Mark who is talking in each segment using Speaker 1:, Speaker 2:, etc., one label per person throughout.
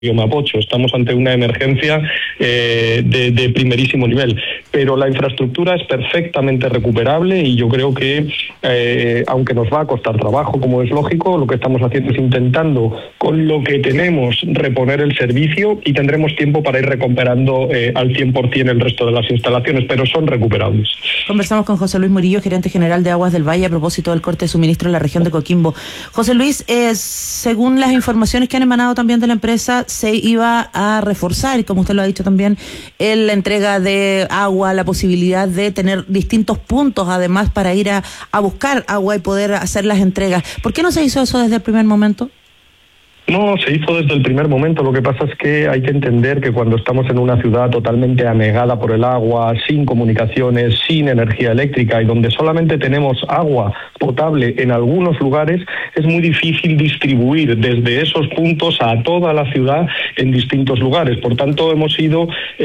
Speaker 1: Mapocho. Estamos ante una emergencia de primerísimo nivel, pero la infraestructura es perfectamente recuperable y yo creo que, aunque nos va a costar trabajo, como es lógico, lo que estamos haciendo es intentando, con lo que tenemos, reponer el servicio y tendremos tiempo para ir recuperando al 100% el resto de las instalaciones, pero son recuperables.
Speaker 2: Conversamos con José Luis Murillo, gerente general de Aguas del Valle, a propósito del corte de suministro en la región de Coquimbo. José Luis, según las informaciones que han emanado también de la empresa, se iba a reforzar, y como usted lo ha dicho también, la entrega de agua, la posibilidad de tener distintos puntos además para ir a buscar agua y poder hacer las entregas. ¿Por qué no se hizo eso desde el primer momento?
Speaker 1: No, se hizo desde el primer momento. Lo que pasa es que hay que entender que cuando estamos en una ciudad totalmente anegada por el agua, sin comunicaciones, sin energía eléctrica y donde solamente tenemos agua potable en algunos lugares, es muy difícil distribuir desde esos puntos a toda la ciudad en distintos lugares. Por tanto, hemos ido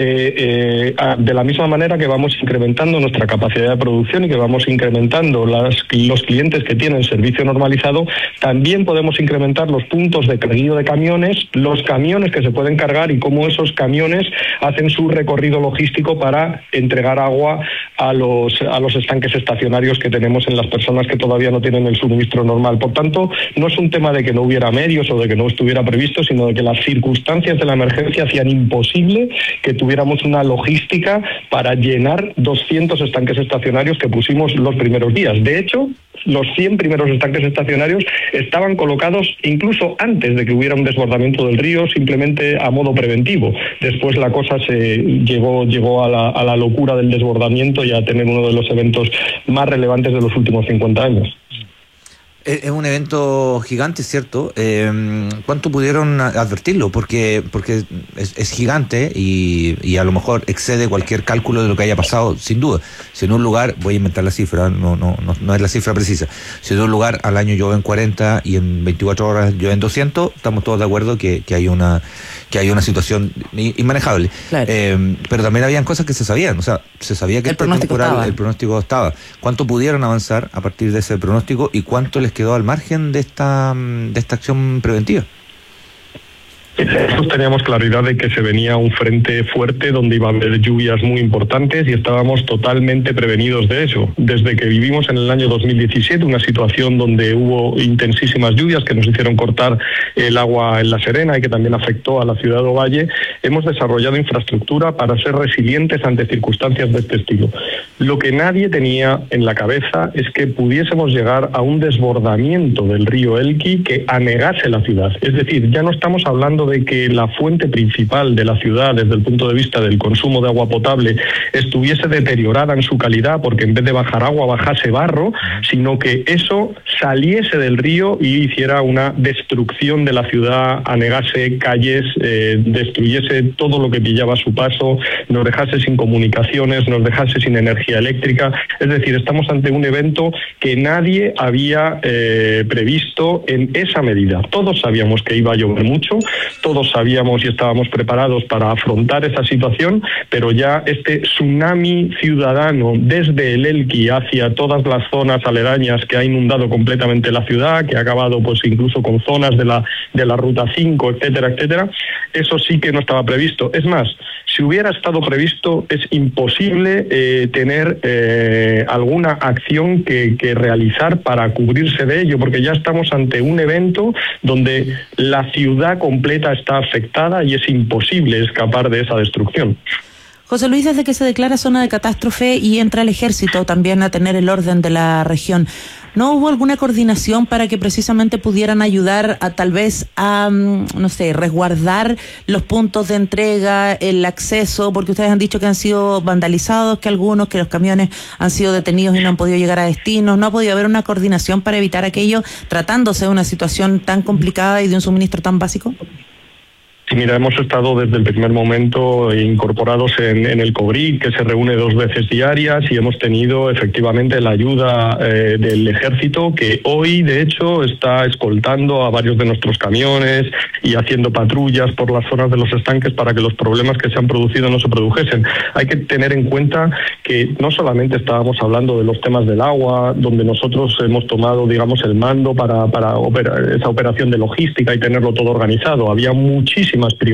Speaker 1: de la misma manera que vamos incrementando nuestra capacidad de producción y que vamos incrementando los clientes que tienen servicio normalizado, también podemos incrementar los puntos de carguillo de camiones, los camiones que se pueden cargar y cómo esos camiones hacen su recorrido logístico para entregar agua a los estanques estacionarios que tenemos en las personas que todavía no tienen el suministro normal. Por tanto, no es un tema de que no hubiera medios o de que no estuviera previsto, sino de que las circunstancias de la emergencia hacían imposible que tuviéramos una logística para llenar 200 estanques estacionarios que pusimos los primeros días. De hecho, los 100 primeros estanques estacionarios estaban colocados incluso antes de que hubiera un desbordamiento del río, simplemente a modo preventivo. Después la cosa se llegó a la locura del desbordamiento y a tener uno de los eventos más relevantes de los últimos 50 años.
Speaker 3: Es un evento gigante, ¿cierto? ¿Cuánto pudieron advertirlo? Porque es gigante y a lo mejor excede cualquier cálculo de lo que haya pasado, sin duda. Si en un lugar, voy a inventar la cifra, no es la cifra precisa, si en un lugar al año llueven 40 y en 24 horas llueven 200, estamos todos de acuerdo que hay una situación inmanejable. Claro. Pero también habían cosas que se sabían, o sea, se sabía que el pronóstico estaba. ¿Cuánto pudieron avanzar a partir de ese pronóstico y cuánto les quedó al margen de esta acción preventiva?
Speaker 1: Nosotros teníamos claridad de que se venía un frente fuerte donde iba a haber lluvias muy importantes y estábamos totalmente prevenidos de eso. Desde que vivimos en el año 2017 una situación donde hubo intensísimas lluvias que nos hicieron cortar el agua en La Serena y que también afectó a la ciudad de Ovalle, hemos desarrollado infraestructura para ser resilientes ante circunstancias de este estilo. Lo que nadie tenía en la cabeza es que pudiésemos llegar a un desbordamiento del río Elqui que anegase la ciudad. Es decir, ya no estamos hablando de que la fuente principal de la ciudad desde el punto de vista del consumo de agua potable estuviese deteriorada en su calidad porque en vez de bajar agua bajase barro, sino que eso saliese del río y hiciera una destrucción de la ciudad, anegase calles, destruyese todo lo que pillaba a su paso, nos dejase sin comunicaciones, nos dejase sin energía eléctrica. Es decir, estamos ante un evento que nadie había previsto en esa medida. Todos sabíamos que iba a llover mucho, todos sabíamos y estábamos preparados para afrontar esa situación, pero ya este tsunami ciudadano desde el Elqui hacia todas las zonas aledañas que ha inundado completamente la ciudad, que ha acabado pues incluso con zonas de la Ruta 5, etcétera, etcétera, eso sí que no estaba previsto. Es más, si hubiera estado previsto, es imposible tener alguna acción que realizar para cubrirse de ello, porque ya estamos ante un evento donde la ciudad completa está afectada y es imposible escapar de esa destrucción.
Speaker 2: José Luis, desde que se declara zona de catástrofe y entra el ejército también a tener el orden de la región, ¿no hubo alguna coordinación para que precisamente pudieran ayudar a tal vez a, no sé, resguardar los puntos de entrega, el acceso? Porque ustedes han dicho que han sido vandalizados, que los camiones han sido detenidos y no han podido llegar a destinos. ¿No ha podido haber una coordinación para evitar aquello, tratándose de una situación tan complicada y de un suministro tan básico?
Speaker 1: Sí, mira, hemos estado desde el primer momento incorporados en el COBRIC, que se reúne 2 veces diarias, y hemos tenido efectivamente la ayuda del ejército, que hoy de hecho está escoltando a varios de nuestros camiones y haciendo patrullas por las zonas de los estanques para que los problemas que se han producido no se produjesen. Hay que tener en cuenta que no solamente estábamos hablando de los temas del agua, donde nosotros hemos tomado, digamos, el mando para esa operación de logística y tenerlo todo organizado. Había muchísimas más